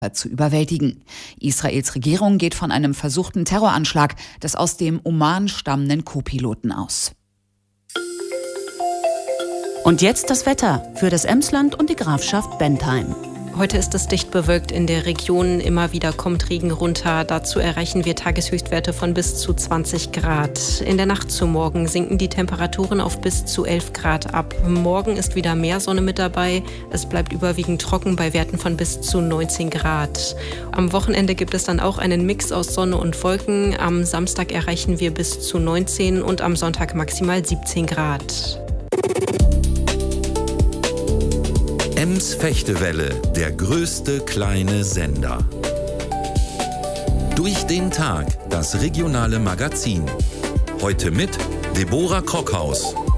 zu überwältigen. Israels Regierung geht von einem versuchten Terroranschlag des aus dem Oman stammenden Co-Piloten aus. Und jetzt das Wetter für das Emsland und die Grafschaft Bentheim. Heute ist es dicht bewölkt in der Region. Immer wieder kommt Regen runter. Dazu erreichen wir Tageshöchstwerte von bis zu 20 Grad. In der Nacht zu morgen sinken die Temperaturen auf bis zu 11 Grad ab. Morgen ist wieder mehr Sonne mit dabei. Es bleibt überwiegend trocken bei Werten von bis zu 19 Grad. Am Wochenende gibt es dann auch einen Mix aus Sonne und Wolken. Am Samstag erreichen wir bis zu 19 und am Sonntag maximal 17 Grad. Ems Fechtewelle, der größte kleine Sender. Durch den Tag, das regionale Magazin. Heute mit Deborah Krockhaus.